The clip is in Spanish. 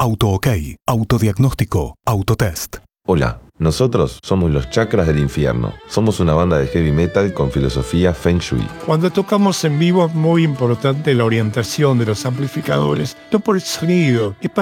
AutoOK, autodiagnóstico, autotest. Hola, nosotros somos los Chakras del Infierno. Somos una banda de heavy metal con filosofía Feng Shui. Cuando tocamos en vivo es muy importante la orientación de los amplificadores, no por el sonido, es